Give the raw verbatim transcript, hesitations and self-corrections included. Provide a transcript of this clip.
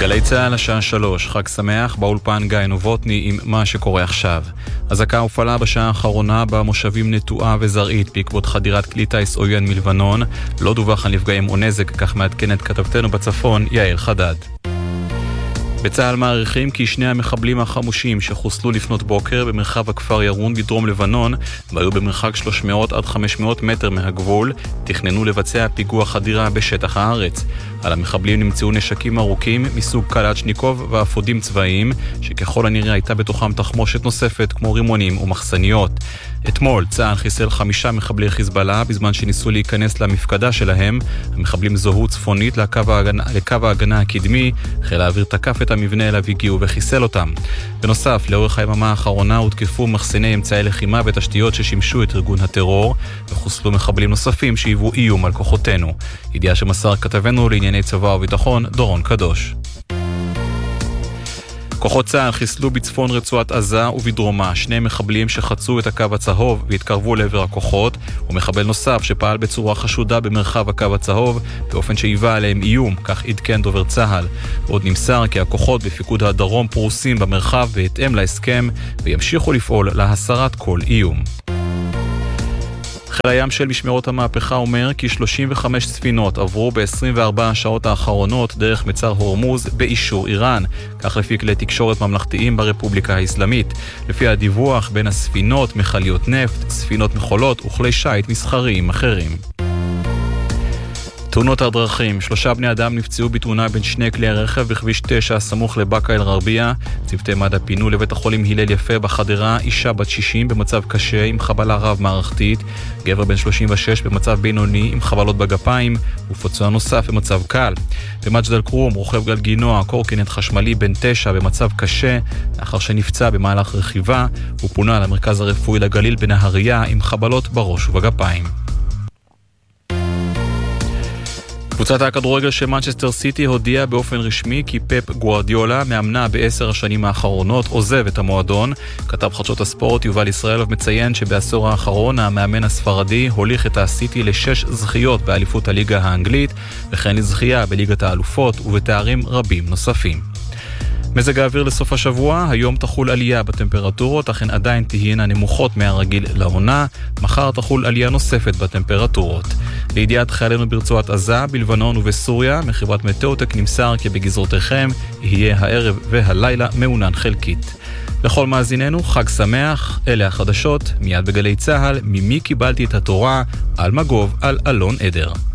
גלי צהל השעה שלוש, חג שמח, באולפן גיא נובוטני עם מה שקורה עכשיו. אזעקה הופעלה בשעה האחרונה במושבים נטועה וזרעית בעקבות חדירת כלי טיס עוין מלבנון. לא דווח על נפגעים או נזק, כך מעדכנת כתבתנו בצפון יעל חדד. בצהל מעריכים כי שני המחבלים החמושים שחוסלו לפנות בוקר במרחב הכפר ירון בדרום לבנון והיו במרחק שלוש מאות עד חמש מאות מטר מהגבול, תכננו לבצע פיגוע חדירה בשטח הארץ. על המחבלים נמצאו נשקים ארוכים מסוג קלצ'ניקוב ואפודים צבאיים, שככל הנראה הייתה בתוכם תחמושת נוספת כמו רימונים ומחסניות. אתמול צה"ל חיסל חמישה מחבלי חיזבאללה בזמן שניסו להיכנס למפקדה שלהם. המחבלים זוהו צפונית לקו ההגנה, לקו ההגנה הקדמי. חיל האוויר תקף את המבנה אליו הגיעו וחיסל אותם. בנוסף, לאורך היממה האחרונה הותקפו מחסני אמצעי לחימה ותשתיות ששימשו את ארגון הטרור, וחוסלו מחבלים נוספים שהיוו איום על כוחותינו. ידיעה שמסר כתבנו לענייני צבא וביטחון דורון קדוש. כוחות צה"ל חיסלו בצפון רצועת עזה ובדרומה שני מחבלים שחצו את הקו הצהוב והתקרבו לעבר הכוחות, ומחבל נוסף שפעל בצורה חשודה במרחב הקו הצהוב באופן שהיווה עליהם איום, כך עדכן דובר צה"ל. עוד נמסר כי הכוחות בפיקוד הדרום פרוסים במרחב בהתאם להסכם וימשיכו לפעול להסרת כל איום. חיל הים של משמרות המהפכה אומר כי שלושים וחמש ספינות עברו ב-עשרים וארבע השעות האחרונות דרך מצר הורמוז באישור איראן, כך לפי כלי תקשורת ממלכתיים ברפובליקה האסלאמית. לפי הדיווח, בין הספינות מכליות נפט, ספינות מחולות וכלי שיט מסחריים אחרים. תאונות הדרכים, שלושה בני אדם נפצעו בתאונה בין שני כלי הרכב בכביש תשע סמוך לבאקה אל גרבייה. צוותי מד"א פינו לבית החולים הלל יפה בחדרה אישה בת שישים במצב קשה עם חבלה רב מערכתית, גבר בן שלושים ושש במצב בינוני עם חבלות בגפיים ופצוע נוסף במצב קל. במג'דל כרום רוכב גלגינוע קורקינט חשמלי בן תשע במצב קשה לאחר שנפצע במהלך רכיבה, הוא פונה למרכז הרפואי לגליל בנהריה עם חבלות בראש ובגפיים. קבוצת הכדורגל של מנצ'סטר סיטי הודיעה באופן רשמי כי פפ גוארדיולה, מאמנה בעשר השנים האחרונות, עוזב את המועדון. כתב חדשות הספורט יובל ישראלוב מציין שבעשור האחרון המאמן הספרדי הוליך את הסיטי לשש זכיות באליפות הליגה האנגלית, וכן לזכייה בליגת האלופות ובתארים רבים נוספים. מזג האוויר לסוף השבוע, היום תחול עלייה בטמפרטורות, אך הן עדיין תהיינה נמוכות מהרגיל לעונה. מחר תחול עלייה נוספת בטמפרטורות. לידיעת חיילינו ברצועת עזה, בלבנון ובסוריה, מחברת מטאוטק נמסר כי בגזרותיכם יהיה הערב והלילה מעונן חלקית. לכל מאזיננו, חג שמח, אלה החדשות, מיד בגלי צהל, ממי קיבלתי את התורה, על מגוב, על אלון עדר.